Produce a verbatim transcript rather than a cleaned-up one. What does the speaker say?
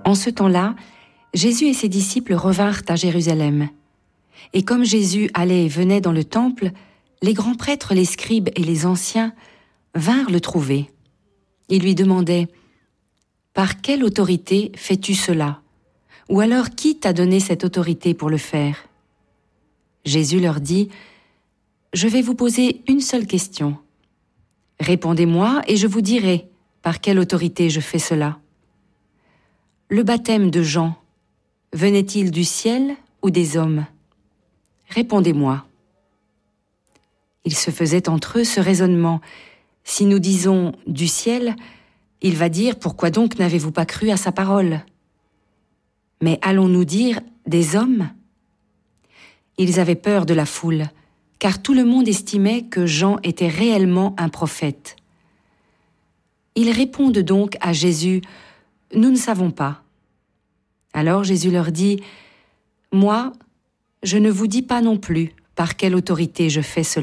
En ce temps-là, Jésus et ses disciples revinrent à Jérusalem. Et comme Jésus allait et venait dans le temple, les grands prêtres, les scribes et les anciens vinrent le trouver. Ils lui demandaient « Par quelle autorité fais-tu cela ? Ou alors qui t'a donné cette autorité pour le faire ?» Jésus leur dit « Je vais vous poser une seule question. Répondez-moi et je vous dirai par quelle autorité je fais cela. Le baptême de Jean, venait-il du ciel ou des hommes ? Répondez-moi. » Ils se faisaient entre eux ce raisonnement. Si nous disons « du ciel », il va dire « Pourquoi donc n'avez-vous pas cru à sa parole ?» Mais allons-nous dire « des hommes » ? Ils avaient peur de la foule, car tout le monde estimait que Jean était réellement un prophète. Ils répondent donc à Jésus « Nous ne savons pas. » Alors Jésus leur dit « Moi, je ne vous dis pas non plus par quelle autorité je fais cela. »